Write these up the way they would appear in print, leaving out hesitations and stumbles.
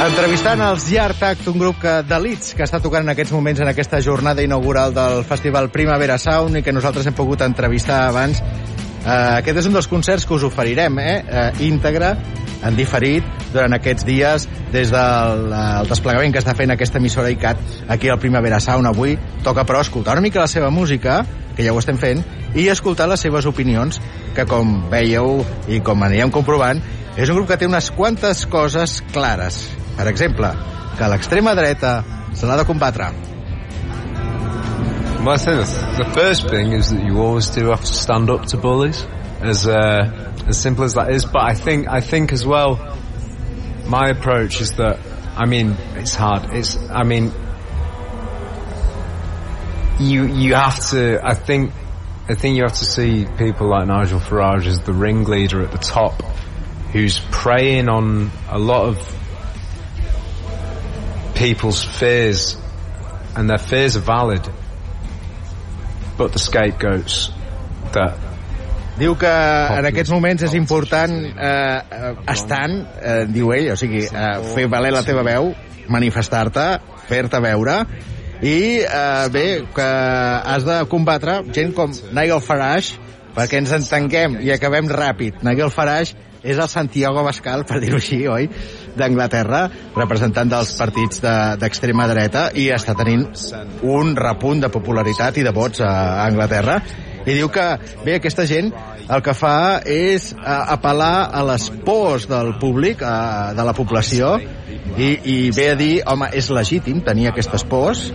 Entrevistant els Yardtac, un grup de Leeds que està tocant en aquests moments en aquesta jornada inaugural del festival Primavera Sound i que nosaltres hem pogut entrevistar abans. Aquest és un dels concerts que us oferirem, íntegre, en diferit, durant aquests dies, des del desplegament que està fent aquesta emissora ICAT aquí al Primavera Sound. Avui toca, però, escoltar una mica la seva música, que ja ho estem fent, i escoltar les seves opinions, que, com veieu i com anirem comprovant, és un grup que té unes quantes coses clares. Per exemple, que l'extrema dreta se l'ha de combatre. Well, I think the first thing is that you always do have to stand up to bullies, as simple as that is. But I think as well, my approach is that, I mean, it's hard. You have to. I think you have to see people like Nigel Farage as the ringleader at the top, who's preying on a lot of people's fears, and their fears are valid, but the scapegoats that... Diu que en aquests moments és important diu ell, o sigui, fer valer la teva veu, manifestar-te, fer-te veure, i bé, que has de combatre gent com Nigel Farage, perquè ens entenguem i acabem ràpid. Nigel Farage és el Santiago Abascal, per dir-ho així, oi?, d'Anglaterra, representant dels partits d'extrema dreta, i està tenint un repunt de popularitat i de vots a Anglaterra. I diu que, bé, aquesta gent el que fa és apel·lar a les pors del públic, de la població, i ve a dir, home, és legítim tenir aquestes pors,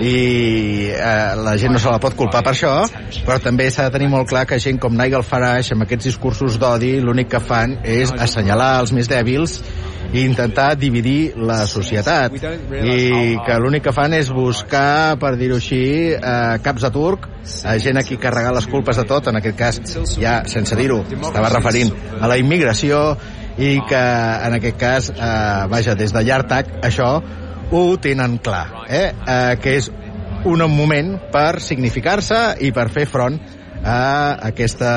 i la gent no se la pot culpar per això, però també s'ha de tenir molt clar que gent com Nigel Farage, amb aquests discursos d'odi, l'únic que fan és assenyalar els més dèbils i intentar dividir la societat, i que l'únic que fan és buscar, per dir-ho així, caps de turc, gent aquí carregar les culpes de tot. En aquest cas, ja sense dir-ho, estava referint a la immigració, i que en aquest cas, vaja, des de Yardtac això ho tenen clar, que és un moment per significar-se i per fer front a aquesta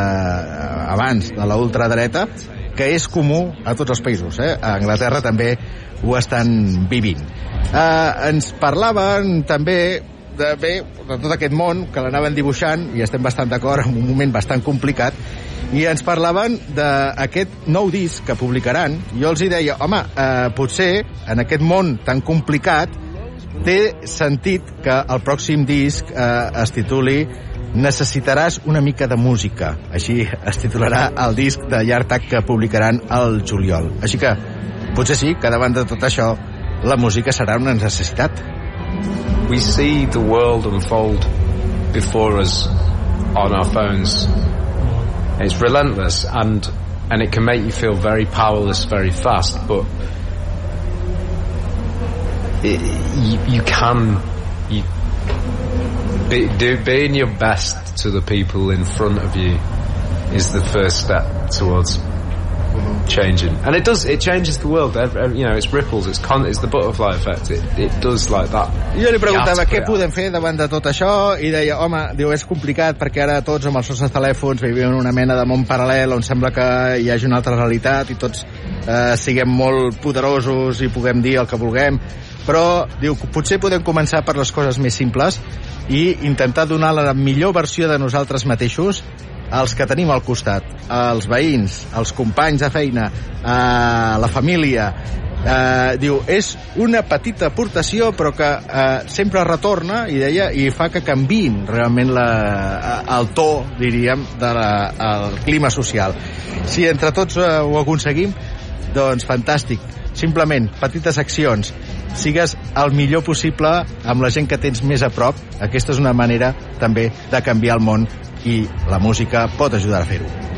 avanç de la ultradreta, que és comú a tots els països. A Anglaterra també ho estan vivint. Ens parlaven també de tot aquest món que l'anaven dibuixant, i estem bastant d'acord, en un moment bastant complicat, i ens parlaven d'aquest nou disc que publicaran. Jo els deia, home, potser en aquest món tan complicat té sentit que el pròxim disc es tituli Necessitaràs una mica de música. Així es titularà el disc de Yardtac que publicaran al juliol. Així que potser sí que davant de tot això la música serà una necessitat. We see the world unfold before us on our phones. It's relentless, and it can make you feel very powerless very fast, but being your best to the people in front of you is the first step towards changing. And it changes the world. You know, it's ripples, it's the butterfly effect. It does like that. Jo li preguntava què podem fer davant de tot això, i deia, home, diu, és complicat perquè ara tots amb els nostres telèfons vivim una mena de món paral·lel on sembla que hi hagi una altra realitat i tots siguem molt poderosos i puguem dir el que vulguem, però diu, potser podem començar per les coses més simples i intentar donar la millor versió de nosaltres mateixos als que tenim al costat, als veïns, als companys de feina, a la família. Diu, és una petita aportació però que sempre retorna, i deia, i fa que canviïn realment el to, diríem, del clima social. Si entre tots ho aconseguim, doncs fantàstic. Simplement, petites accions. Sigues el millor possible amb la gent que tens més a prop. Aquesta és una manera també de canviar el món, i la música pot ajudar a fer-ho.